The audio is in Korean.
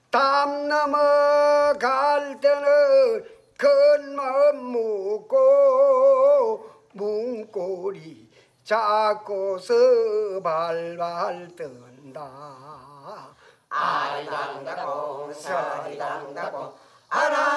담 넘어갈 때는 큰 마음 먹고 문고리 잡고서 발발 뜬다. 아리랑다고 서리랑다고 아라